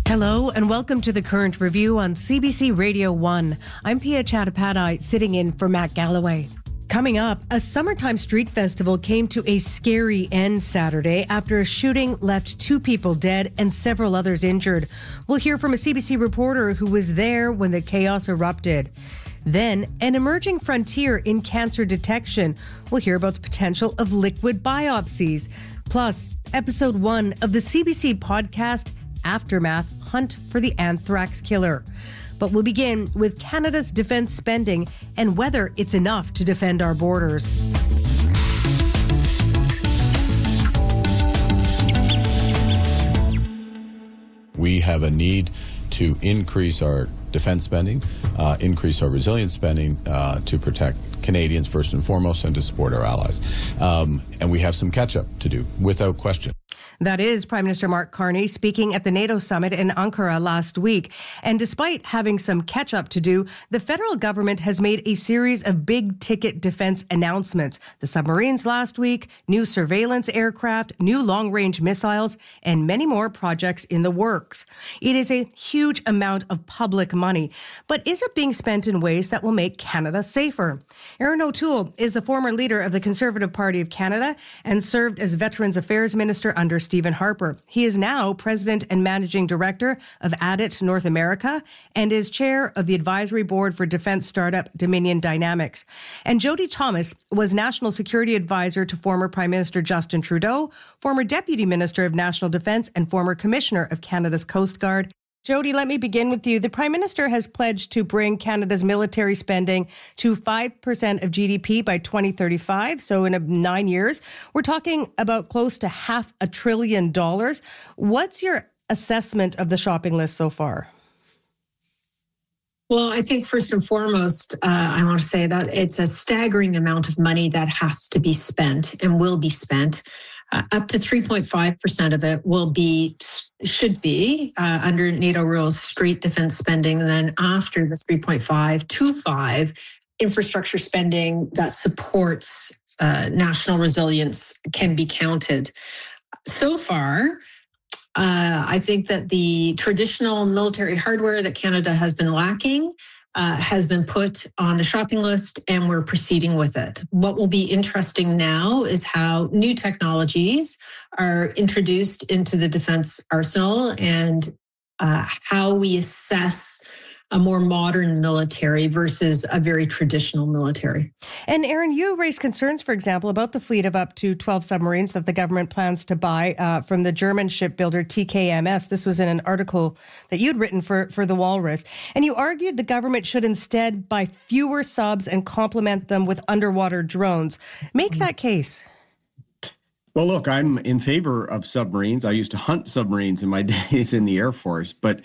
Hello and welcome to The Current Review on CBC Radio 1. I'm Pia Chattopadhyay, sitting in for Matt Galloway. Coming up, a summertime street festival came to a scary end Saturday after a shooting left 2 people dead and several others injured. We'll hear from a CBC reporter who was there when the chaos erupted. Then, an emerging frontier in cancer detection. We'll hear about the potential of liquid biopsies. Plus, episode 1 of the CBC podcast Aftermath: Hunt for the Anthrax Killer. But we'll begin with Canada's defence spending and whether it's enough to defend our borders. We have a need to increase our defence spending, increase our resilience spending to protect Canadians first and foremost and to support our allies. And we have some catch-up to do, without question. That is Prime Minister Mark Carney speaking at the NATO summit in Ankara last week. And despite having some catch-up to do, the federal government has made a series of big-ticket defense announcements. The submarines last week, new surveillance aircraft, new long-range missiles, and many more projects in the works. It is a huge amount of public money, but is it being spent in ways that will make Canada safer? Erin O'Toole is the former leader of the Conservative Party of Canada and served as Veterans Affairs Minister under Stephen Harper. He is now President and Managing Director of ADIT North America and is Chair of the Advisory Board for Defense Startup Dominion Dynamics. And Jody Thomas was National Security Advisor to former Prime Minister Justin Trudeau, former Deputy Minister of National Defence and former Commissioner of Canada's Coast Guard. Jody, let me begin with you. The Prime Minister has pledged to bring Canada's military spending to 5% of GDP by 2035, so in 9 years. We're talking about close to $500 billion. What's your assessment of the shopping list so far? Well, I think first and foremost, I want to say that it's a staggering amount of money that has to be spent and will be spent. Up to 3.5% of it should be under NATO rules, straight defense spending. And then after the 3.5 to 5, infrastructure spending that supports national resilience can be counted. So far, I think that the traditional military hardware that Canada has been lacking has been put on the shopping list, and we're proceeding with it. What will be interesting now is how new technologies are introduced into the defense arsenal and how we assess a more modern military versus a very traditional military. And Erin, you raised concerns, for example, about the fleet of up to 12 submarines that the government plans to buy from the German shipbuilder TKMS. This was in an article that you'd written for The Walrus. And you argued the government should instead buy fewer subs and complement them with underwater drones. Make that case. Well, look, I'm in favor of submarines. I used to hunt submarines in my days in the Air Force, but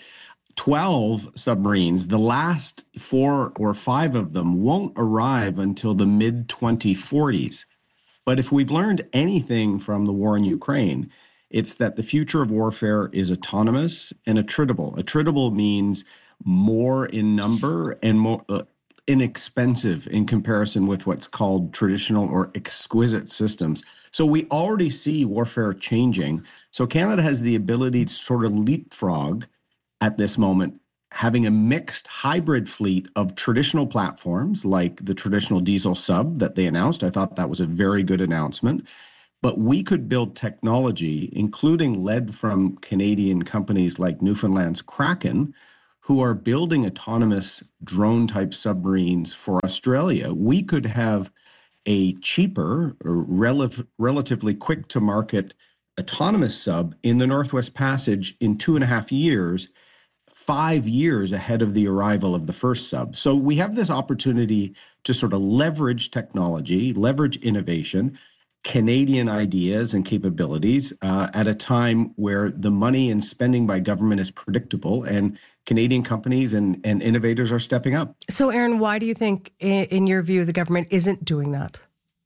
12 submarines, the last 4 or 5 of them won't arrive until the mid-2040s. But if we've learned anything from the war in Ukraine, it's that the future of warfare is autonomous and attritable. Attritable means more in number and more inexpensive in comparison with what's called traditional or exquisite systems. So we already see warfare changing. So Canada has the ability to sort of leapfrog at this moment, having a mixed hybrid fleet of traditional platforms like the traditional diesel sub that they announced. I thought that was a very good announcement. But we could build technology, including led from Canadian companies like Newfoundland's Kraken, who are building autonomous drone-type submarines for Australia. We could have a cheaper, relatively quick-to-market autonomous sub in the Northwest Passage in 2.5 years, 5 years ahead of the arrival of the first sub. So we have this opportunity to sort of leverage technology, leverage innovation, Canadian ideas and capabilities at a time where the money and spending by government is predictable and Canadian companies and innovators are stepping up. So, Erin, why do you think, in your view, the government isn't doing that?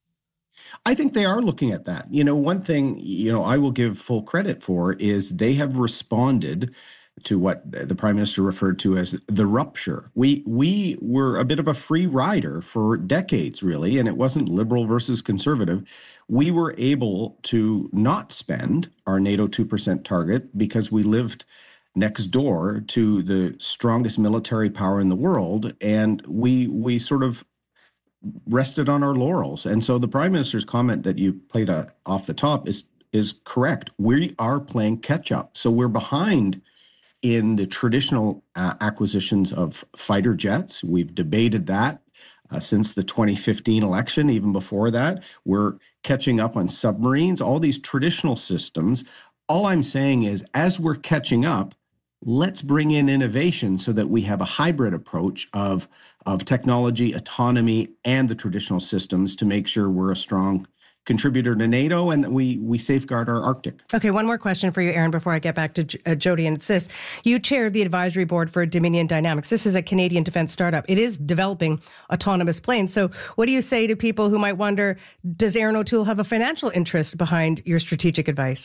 I think they are looking at that. One thing, I will give full credit for is they have responded to what the Prime Minister referred to as the rupture. We were a bit of a free rider for decades, really, and it wasn't liberal versus conservative. We were able to not spend our NATO 2% target because we lived next door to the strongest military power in the world, and we sort of rested on our laurels. And so the Prime Minister's comment that you played off the top is correct. We are playing catch up. So we're behind in the traditional acquisitions of fighter jets. We've debated that since the 2015 election. Even before that, we're catching up on submarines, all these traditional systems. All I'm saying is, as we're catching up, let's bring in innovation so that we have a hybrid approach of technology, autonomy, and the traditional systems to make sure we're a strong contributor to NATO and that we safeguard our Arctic. Okay, one more question for you, Aaron, before I get back to Jody. And it's this. You chair the advisory board for Dominion Dynamics. This is a Canadian defense startup. It is developing autonomous planes. So what do you say to people who might wonder, does Aaron O'Toole have a financial interest behind your strategic advice?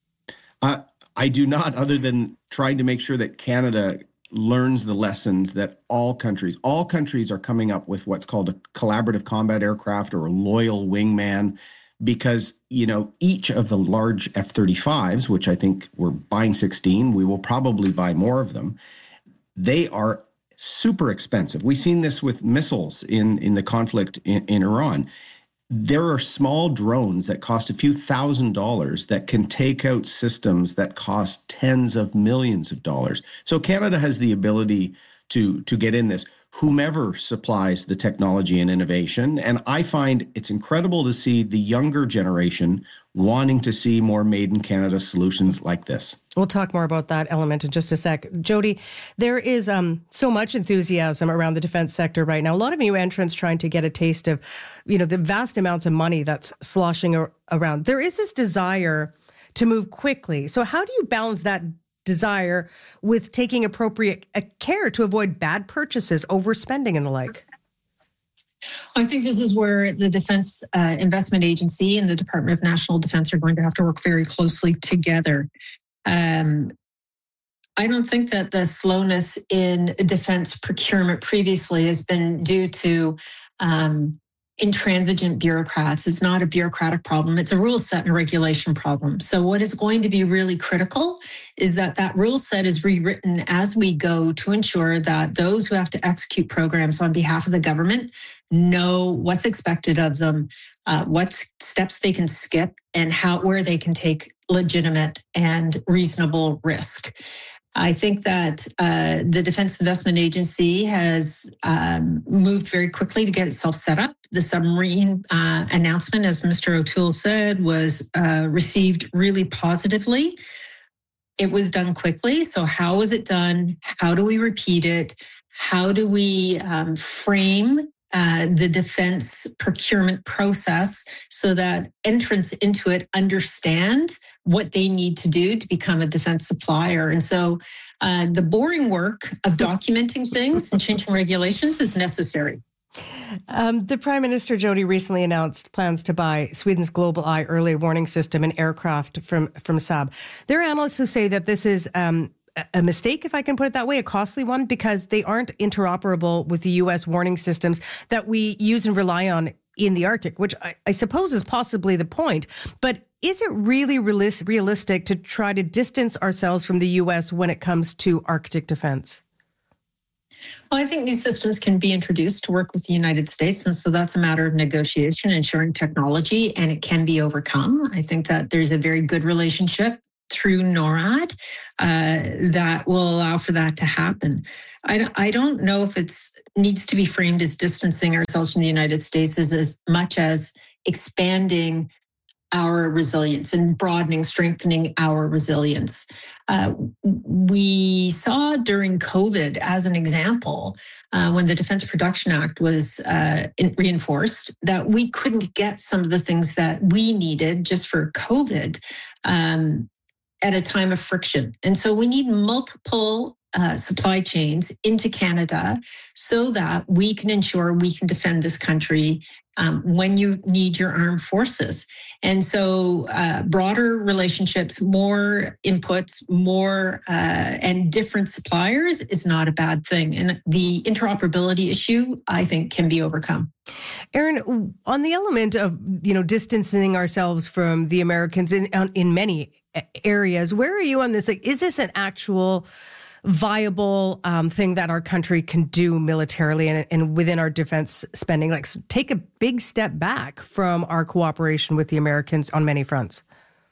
I do not, other than trying to make sure that Canada learns the lessons that all countries are coming up with what's called a collaborative combat aircraft or a loyal wingman, because, each of the large F-35s, which I think we're buying 16, we will probably buy more of them. They are super expensive. We've seen this with missiles in the conflict in Iran. There are small drones that cost a few $1,000s that can take out systems that cost tens of millions of dollars. So Canada has the ability to get in this, whomever supplies the technology and innovation. And I find it's incredible to see the younger generation wanting to see more made in Canada solutions like this. We'll talk more about that element in just a sec. Jody, there is so much enthusiasm around the defense sector right now. A lot of new entrants trying to get a taste of, the vast amounts of money that's sloshing around. There is this desire to move quickly. So how do you balance that desire with taking appropriate care to avoid bad purchases, overspending, and the like? I think this is where the Defense Investment Agency and the Department of National Defense are going to have to work very closely together. I don't think that the slowness in defense procurement previously has been due to intransigent bureaucrats. It's not a bureaucratic problem. It's a rule set and a regulation problem. So what is going to be really critical is that rule set is rewritten as we go to ensure that those who have to execute programs on behalf of the government know what's expected of them, what steps they can skip, and where they can take legitimate and reasonable risk. I think that the Defense Investment Agency has moved very quickly to get itself set up. The submarine announcement, as Mr. O'Toole said, was received really positively. It was done quickly. So how was it done? How do we repeat it? How do we frame the defense procurement process so that entrants into it understand what they need to do to become a defense supplier? And so the boring work of documenting things and changing regulations is necessary. The Prime Minister, Jody, recently announced plans to buy Sweden's Global Eye early warning system and aircraft from Saab. There are analysts who say that this is a mistake, if I can put it that way, a costly one, because they aren't interoperable with the U.S. warning systems that we use and rely on in the Arctic, which I suppose is possibly the point. But is it really realistic to try to distance ourselves from the U.S. when it comes to Arctic defense? Well, I think new systems can be introduced to work with the United States. And so that's a matter of negotiation and sharing technology, and it can be overcome. I think that there's a very good relationship through NORAD that will allow for that to happen. I don't know if it needs to be framed as distancing ourselves from the United States as much as expanding our resilience and broadening, strengthening our resilience. We saw during COVID, as an example, when the Defense Production Act was reinforced, that we couldn't get some of the things that we needed just for COVID at a time of friction. And so we need multiple supply chains into Canada so that we can ensure we can defend this country when you need your armed forces. And so broader relationships, more inputs, more and different suppliers is not a bad thing. And the interoperability issue, I think, can be overcome. Aaron, on the element of, distancing ourselves from the Americans in many areas. Where are you on this? Like, is this an actual viable thing that our country can do militarily and within our defense spending? Like, take a big step back from our cooperation with the Americans on many fronts.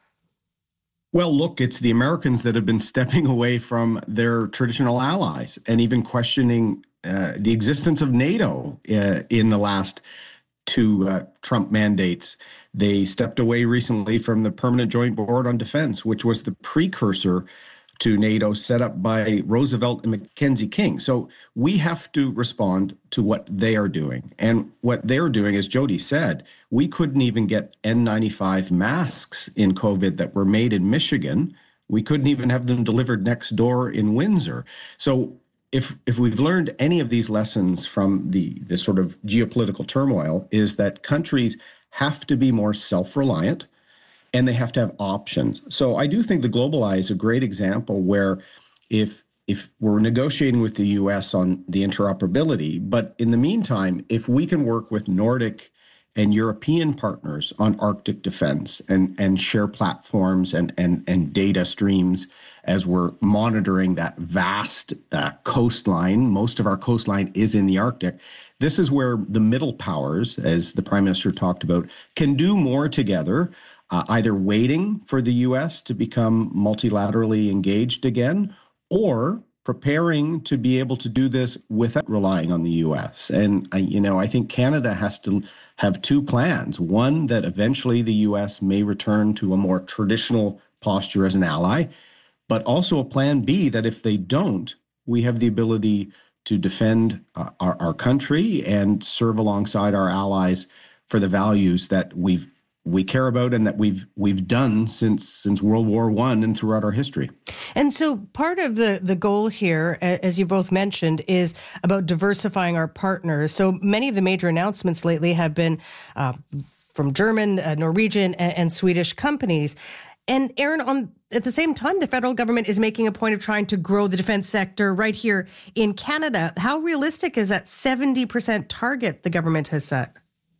Well, look, it's the Americans that have been stepping away from their traditional allies and even questioning the existence of NATO in the last two Trump mandates. They stepped away recently from the Permanent Joint Board on Defense, which was the precursor to NATO set up by Roosevelt and Mackenzie King. So we have to respond to what they are doing. And what they're doing, as Jody said, we couldn't even get N95 masks in COVID that were made in Michigan. We couldn't even have them delivered next door in Windsor. So if we've learned any of these lessons from the sort of geopolitical turmoil, is that countries have to be more self-reliant, and they have to have options. So I do think the Global Eye is a great example where if we're negotiating with the US on the interoperability, but in the meantime, if we can work with Nordic and European partners on Arctic defense and share platforms and data streams as we're monitoring that vast coastline, most of our coastline is in the Arctic. This is where the middle powers, as the Prime Minister talked about, can do more together. Either waiting for the U.S. to become multilaterally engaged again, or preparing to be able to do this without relying on the U.S. And, I think Canada has to have two plans. One, that eventually the U.S. may return to a more traditional posture as an ally, but also a plan B that if they don't, we have the ability to defend our country and serve alongside our allies for the values that we care about and that we've done since World War I and throughout our history. And so part of the goal here, as you both mentioned, is about diversifying our partners. So many of the major announcements lately have been from German, Norwegian, and Swedish companies. And Aaron, at the same time, the federal government is making a point of trying to grow the defense sector right here in Canada. How realistic is that 70% target the government has set?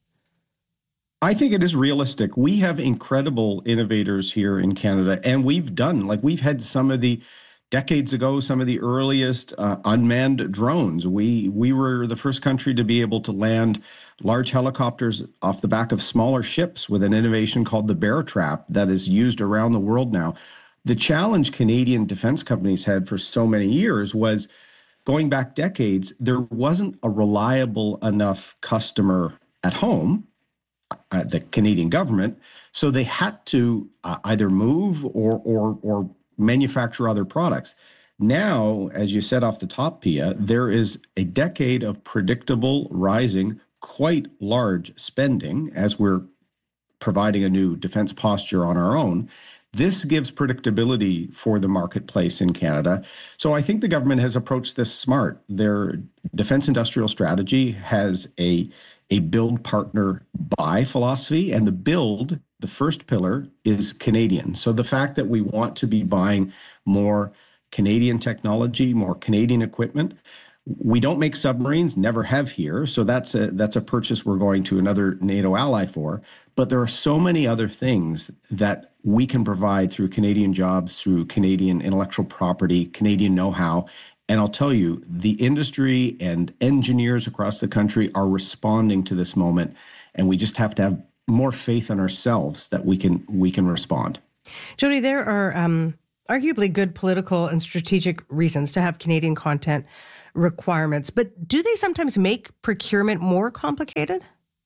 I think it is realistic. We have incredible innovators here in Canada, and we've had some of the decades ago, some of the earliest unmanned drones. We were the first country to be able to land large helicopters off the back of smaller ships with an innovation called the Bear Trap that is used around the world now. The challenge Canadian defense companies had for so many years was, going back decades, there wasn't a reliable enough customer at home, the Canadian government, so they had to either move or manufacture other products. Now, as you said off the top, Pia, there is a decade of predictable, rising, quite large spending as we're providing a new defense posture on our own. This gives predictability for the marketplace in Canada. So I think the government has approached this smart. Their defense industrial strategy has a build, partner, buy philosophy, and the first pillar is Canadian. So the fact that we want to be buying more Canadian technology, more Canadian equipment. We don't make submarines, never have here. So that's a purchase we're going to another NATO ally for. But there are so many other things that we can provide through Canadian jobs, through Canadian intellectual property, Canadian know-how. And I'll tell you, the industry and engineers across the country are responding to this moment, and we just have to have more faith in ourselves that we can respond. Jody, there are arguably good political and strategic reasons to have Canadian content requirements, but do they sometimes make procurement more complicated?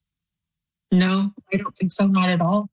No, I don't think so, not at all.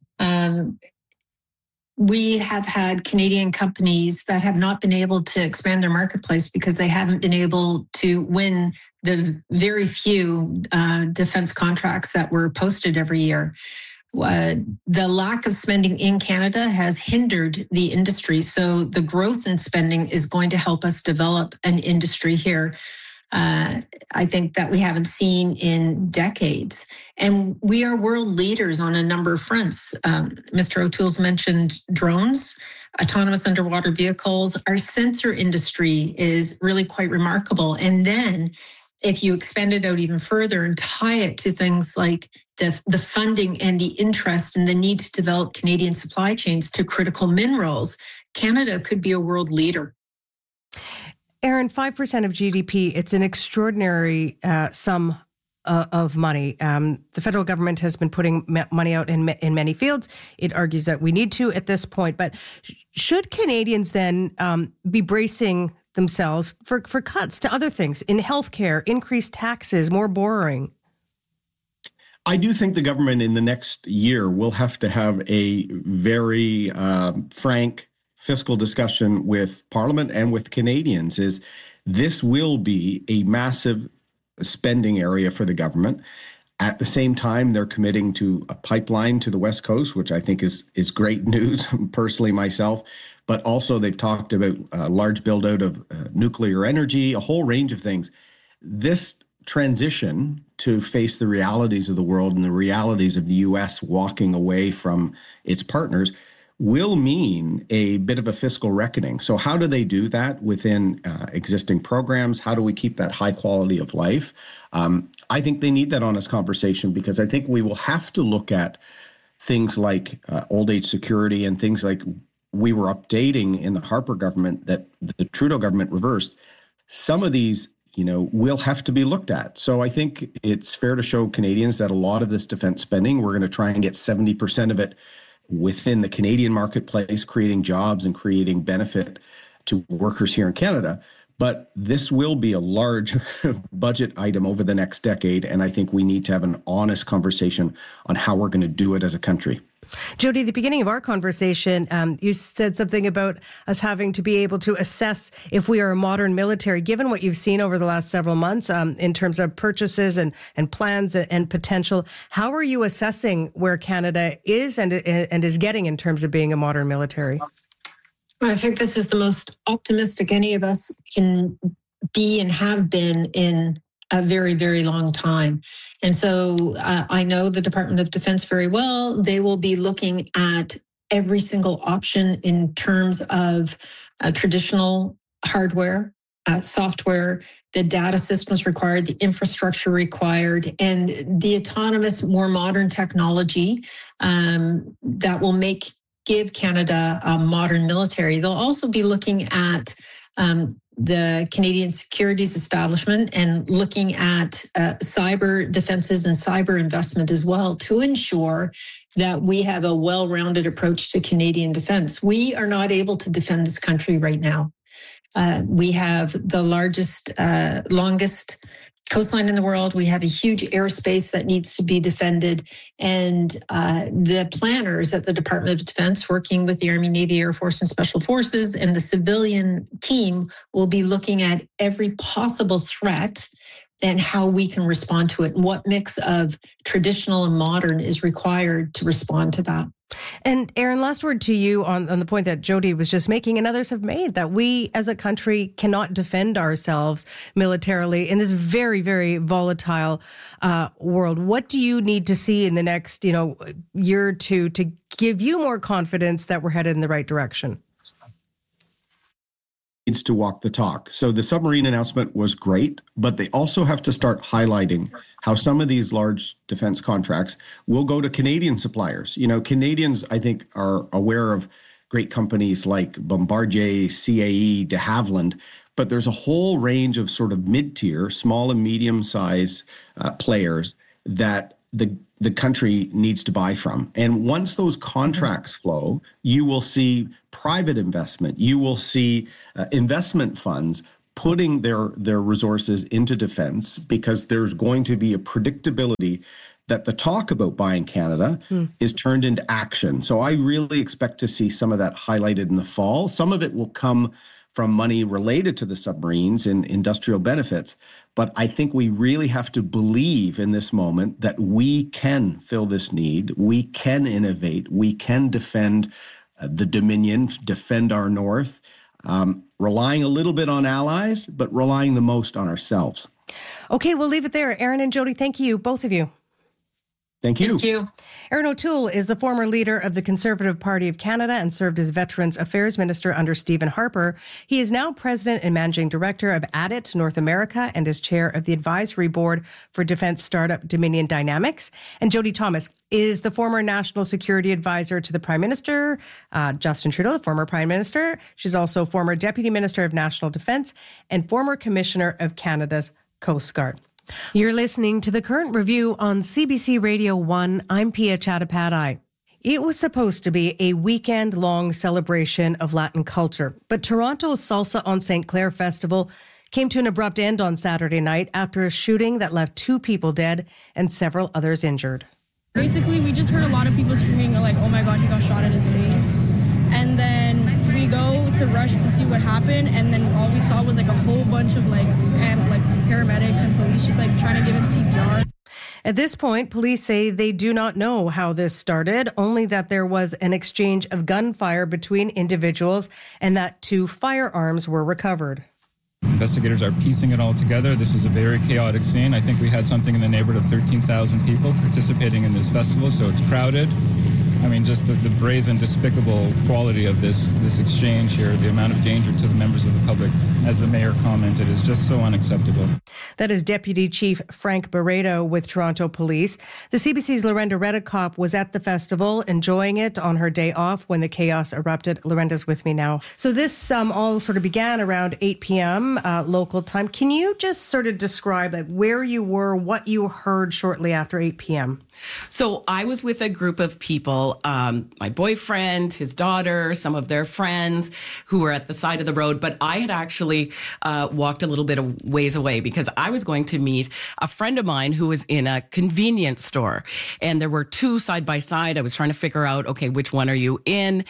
We have had Canadian companies that have not been able to expand their marketplace because they haven't been able to win the very few defense contracts that were posted every year. The lack of spending in Canada has hindered the industry. So the growth in spending is going to help us develop an industry here. I think that we haven't seen in decades. And we are world leaders on a number of fronts. Mr. O'Toole's mentioned drones, autonomous underwater vehicles. Our sensor industry is really quite remarkable. And then if you expand it out even further and tie it to things like the funding and the interest and the need to develop Canadian supply chains to critical minerals, Canada could be a world leader. Erin, 5% of GDP, it's an extraordinary sum of money. The federal government has been putting money out in many fields. It argues that we need to at this point. But should Canadians then be bracing themselves for cuts to other things in healthcare, increased taxes, more borrowing? I do think the government in the next year will have to have a very frank fiscal discussion with Parliament and with Canadians. Is this will be a massive spending area for the government. At the same time, they're committing to a pipeline to the West Coast, which I think is great news, personally myself. But also they've talked about a large build out of nuclear energy, a whole range of things. This transition to face the realities of the world and the realities of the U.S. walking away from its partners will mean a bit of a fiscal reckoning. So how do they do that within existing programs? How do we keep that high quality of life? I think they need that honest conversation, because I think we will have to look at things like old age security and things like we were updating in the Harper government that the Trudeau government reversed. Some of these, will have to be looked at. So I think it's fair to show Canadians that a lot of this defense spending, we're going to try and get 70% of it within the Canadian marketplace, creating jobs and creating benefit to workers here in Canada. But this will be a large budget item over the next decade. And I think we need to have an honest conversation on how we're going to do it as a country. Jody, at the beginning of our conversation, you said something about us having to be able to assess if we are a modern military, given what you've seen over the last several months in terms of purchases and plans and potential. How are you assessing where Canada is and is getting in terms of being a modern military? I think this is the most optimistic any of us can be and have been in a very, very long time. And so I know the Department of Defense very well. They will be looking at every single option in terms of traditional hardware, software, the data systems required, the infrastructure required, and the autonomous, more modern technology that will give Canada a modern military. They'll also be looking at the Canadian Securities Establishment and looking at cyber defenses and cyber investment as well to ensure that we have a well-rounded approach to Canadian defense. We are not able to defend this country right now. We have the largest, longest coastline in the world. We have a huge airspace that needs to be defended. And the planners at the Department of Defense, working with the Army, Navy, Air Force, and Special Forces, and the civilian team will be looking at every possible threat and how we can respond to it and what mix of traditional and modern is required to respond to that. And Erin, last word to you on the point that Jody was just making and others have made, that we as a country cannot defend ourselves militarily in this very, very volatile world. What do you need to see in the next, year or two to give you more confidence that we're headed in the right direction? Needs to walk the talk. So the submarine announcement was great, but they also have to start highlighting how some of these large defense contracts will go to Canadian suppliers. Canadians, I think, are aware of great companies like Bombardier, CAE, de Havilland, but there's a whole range of sort of mid-tier, small and medium-sized players that the country needs to buy from. And once those contracts flow, you will see private investment. You will see investment funds putting their resources into defense, because there's going to be a predictability that the talk about buying Canada is turned into action. So I really expect to see some of that highlighted in the fall. Some of it will come from money related to the submarines and industrial benefits. But I think we really have to believe in this moment that we can fill this need, we can innovate, we can defend the Dominion, defend our North, relying a little bit on allies, but relying the most on ourselves. Okay, we'll leave it there. Erin and Jody, thank you, both of you. Thank you. Thank you. Aaron O'Toole is the former leader of the Conservative Party of Canada and served as Veterans Affairs Minister under Stephen Harper. He is now President and Managing Director of ADIT North America and is chair of the Advisory Board for Defence Startup Dominion Dynamics. And Jody Thomas is the former National Security Advisor to the Prime Minister, Justin Trudeau, the former Prime Minister. She's also former Deputy Minister of National Defence and former Commissioner of Canada's Coast Guard. You're listening to The Current Review on CBC Radio 1. I'm Pia Chattopadhyay. It was supposed to be a weekend-long celebration of Latin culture, but Toronto's Salsa on St. Clair Festival came to an abrupt end on Saturday night after a shooting that left 2 people dead and several others injured. Basically, we just heard a lot of people screaming like, oh my God, he got shot in his face. And then we go to rush to see what happened, and then all we saw was like a whole bunch of like paramedics and police just like trying to give him CPR. At this point, police say they do not know how this started, only that there was an exchange of gunfire between individuals and that 2 firearms were recovered. Investigators are piecing it all together. This was a very chaotic scene. I think we had something in the neighborhood of 13,000 people participating in this festival, so it's crowded. I mean, just the brazen, despicable quality of this exchange here, the amount of danger to the members of the public, as the mayor commented, is just so unacceptable. That is Deputy Chief Frank Barreto with Toronto Police. The CBC's Lorenda Redekop was at the festival, enjoying it on her day off when the chaos erupted. Lorenda's with me now. So this all sort of began around 8 p.m. Local time. Can you just sort of describe like where you were, what you heard shortly after 8 p.m.? So I was with a group of people, my boyfriend, his daughter, some of their friends who were at the side of the road. But I had actually walked a little bit of ways away because I was going to meet a friend of mine who was in a convenience store. And there were 2 side by side. I was trying to figure out, okay, which one are you in?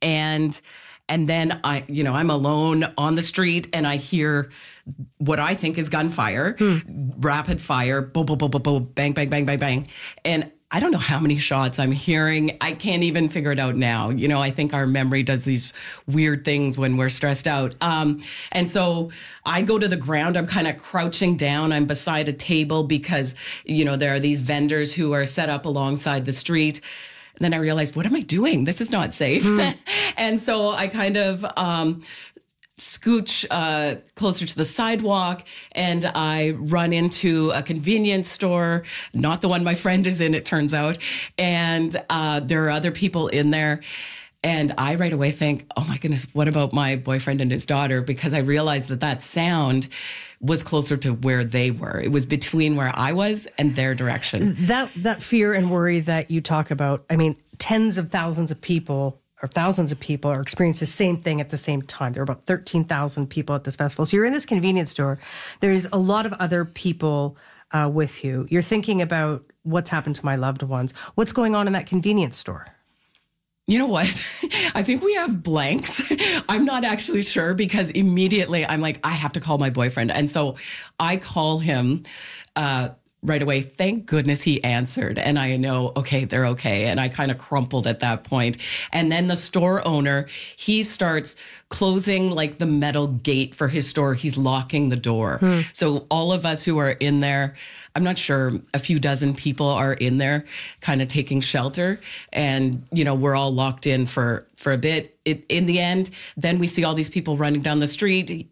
And then I'm alone on the street and I hear what I think is gunfire, rapid fire, boom, boom, boom, boom, boom, bang, bang, bang, bang, bang. And I don't know how many shots I'm hearing. I can't even figure it out now. You know, I think our memory does these weird things when we're stressed out. And so I go to the ground. I'm kind of crouching down. I'm beside a table because, there are these vendors who are set up alongside the street. And then I realized, what am I doing? This is not safe. And so I kind of scooch closer to the sidewalk and I run into a convenience store, not the one my friend is in, it turns out. And there are other people in there. And I right away think, oh my goodness, what about my boyfriend and his daughter? Because I realized that sound was closer to where they were. It was between where I was and their direction. That fear and worry that you talk about, I mean, tens of thousands of people or thousands of people are experiencing the same thing at the same time. There are about 13,000 people at this festival. So you're in this convenience store. There's a lot of other people with you. You're thinking about what's happened to my loved ones. What's going on in that convenience store? You know what? I think we have blanks. I'm not actually sure because immediately I'm like, I have to call my boyfriend. And so I call him right away. Thank goodness he answered. And I know, okay, they're okay. And I kind of crumpled at that point. And then the store owner, he starts closing like the metal gate for his store. He's locking the door. So all of us who are in there, I'm not sure, a few dozen people are in there kind of taking shelter. And, we're all locked in for a bit. In the end, then we see all these people running down the street.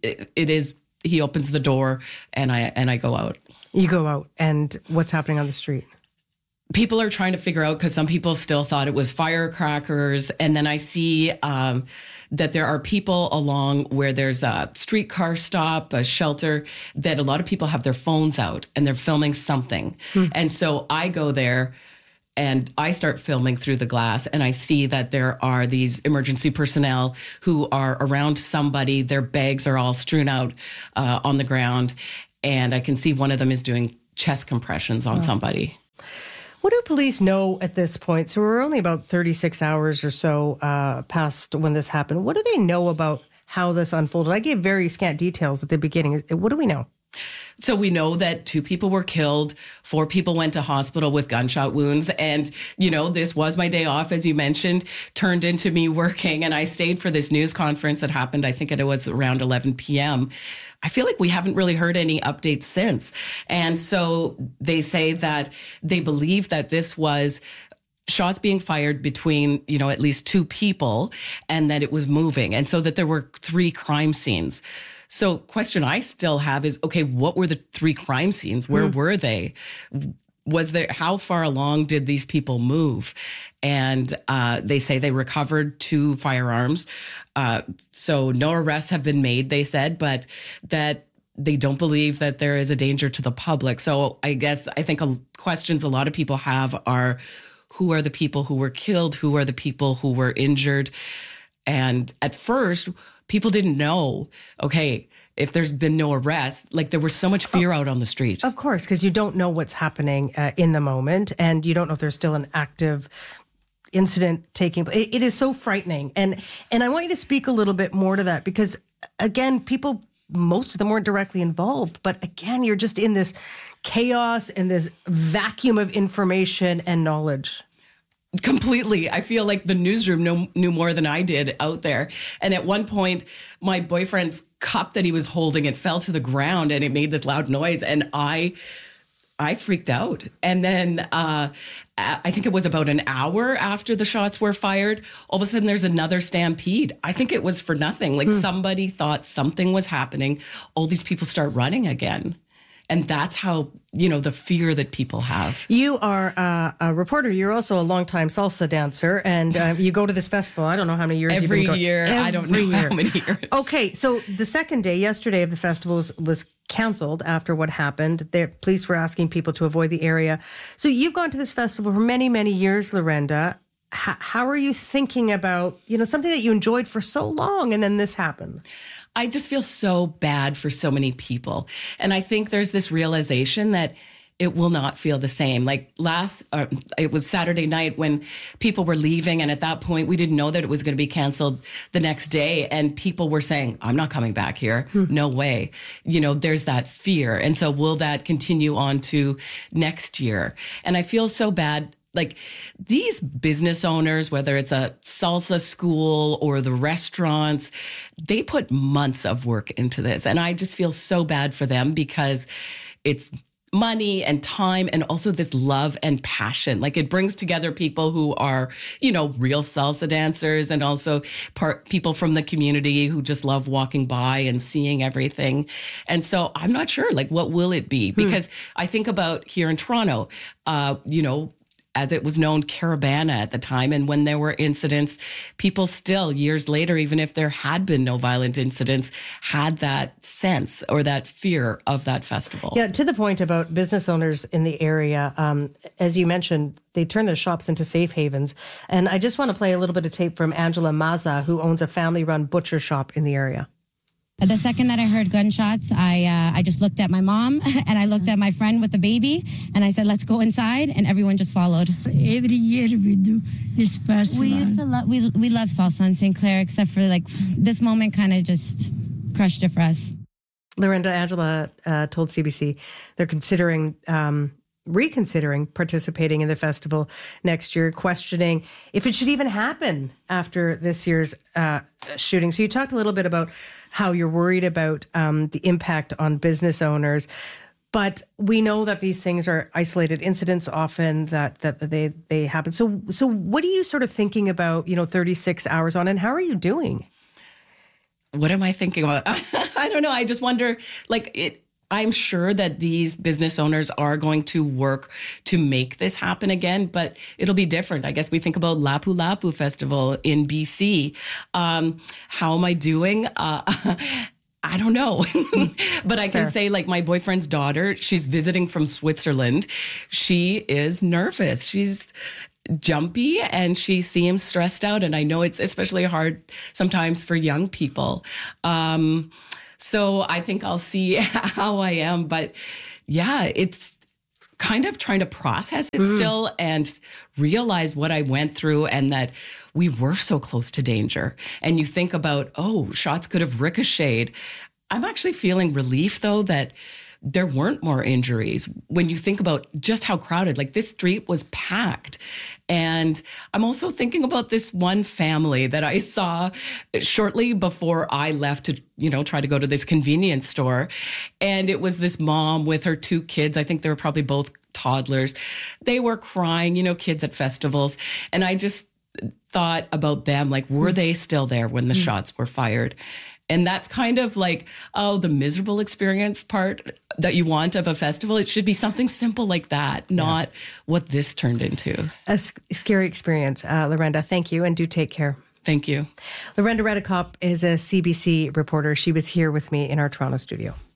He opens the door and I go out. You go out, and what's happening on the street? People are trying to figure out, because some people still thought it was firecrackers. And then I see that there are people along where there's a streetcar stop, a shelter, that a lot of people have their phones out and they're filming something. And so I go there and I start filming through the glass and I see that there are these emergency personnel who are around somebody. Their bags are all strewn out on the ground. And I can see one of them is doing chest compressions on somebody. What do police know at this point? So we're only about 36 hours or so past when this happened. What do they know about how this unfolded? I gave very scant details at the beginning. What do we know? So we know that 2 people were killed, 4 people went to hospital with gunshot wounds. And, this was my day off, as you mentioned, turned into me working. And I stayed for this news conference that happened, I think it was around 11 p.m. I feel like we haven't really heard any updates since. And so they say that they believe that this was shots being fired between, at least 2 people, and that it was moving. And so that there were 3 crime scenes. So question I still have is, okay, what were the 3 crime scenes? Where were they? How far along did these people move? And they say they recovered 2 firearms. So no arrests have been made, they said, but that they don't believe that there is a danger to the public. So I think questions a lot of people have are, who are the people who were killed? Who are the people who were injured? And at first, people didn't know, okay, if there's been no arrest, like there was so much fear out on the street. Of course, because you don't know what's happening in the moment, and you don't know if there's still an active incident taking place. It is so frightening. And I want you to speak a little bit more to that, because again, people, most of them weren't directly involved, but again, you're just in this chaos and this vacuum of information and knowledge. Completely. I feel like the newsroom knew more than I did out there. And at one point, my boyfriend's cup that he was holding, it fell to the ground and it made this loud noise. And I freaked out. And then I think it was about an hour after the shots were fired, all of a sudden there's another stampede. I think it was for nothing. Like somebody thought something was happening. All these people start running again. And that's how, the fear that people have. You are a reporter. You're also a longtime salsa dancer, and you go to this festival. I don't know how many years you've been going. I don't know how many years. Okay, so the second day, yesterday of the festival was canceled after what happened. The police were asking people to avoid the area. So you've gone to this festival for many, many years, Lorenda. How are you thinking about, something that you enjoyed for so long, and then this happened? I just feel so bad for so many people. And I think there's this realization that it will not feel the same. Like it was Saturday night when people were leaving. And at that point, we didn't know that it was going to be canceled the next day. And people were saying, I'm not coming back here. No way. There's that fear. And so will that continue on to next year? And I feel so bad. Like these business owners, whether it's a salsa school or the restaurants, they put months of work into this. And I just feel so bad for them because it's money and time and also this love and passion. Like it brings together people who are, real salsa dancers and also people from the community who just love walking by and seeing everything. And so I'm not sure, like, what will it be? Because I think about here in Toronto, as it was known, Carabana at the time. And when there were incidents, people still, years later, even if there had been no violent incidents, had that sense or that fear of that festival. Yeah, to the point about business owners in the area, as you mentioned, they turn their shops into safe havens. And I just want to play a little bit of tape from Angela Maza, who owns a family-run butcher shop in the area. The second that I heard gunshots, I just looked at my mom and I looked at my friend with the baby and I said, let's go inside. And everyone just followed. Every year we do this festival. We used to love, we love salsa in St. Clair, except for like this moment kind of just crushed it for us. Lorenda, Angela told CBC they're reconsidering participating in the festival next year, questioning if it should even happen after this year's shooting. So you talked a little bit about how you're worried about the impact on business owners, but we know that these things are isolated incidents often, that they happen. So what are you sort of thinking about, 36 hours on, and how are you doing? What am I thinking about? I don't know. I just wonder, I'm sure that these business owners are going to work to make this happen again, but it'll be different. I guess we think about Lapu Lapu Festival in BC. How am I doing? I don't know. But I can say, like, my boyfriend's daughter, she's visiting from Switzerland. She is nervous. She's jumpy and she seems stressed out. And I know it's especially hard sometimes for young people. So I think I'll see how I am. But yeah, it's kind of trying to process it still and realize what I went through and that we were so close to danger. And you think about, shots could have ricocheted. I'm actually feeling relief, though, that there weren't more injuries. When you think about just how crowded, like this street was packed. And I'm also thinking about this one family that I saw shortly before I left to, try to go to this convenience store. And it was this mom with her 2 kids. I think they were probably both toddlers. They were crying, kids at festivals. And I just thought about them, like, were they still there when the shots were fired? And that's kind of like, the miserable experience part that you want of a festival. It should be something simple like that, not what this turned into. A scary experience. Lorenda, thank you, and do take care. Thank you. Lorenda Redekop is a CBC reporter. She was here with me in our Toronto studio.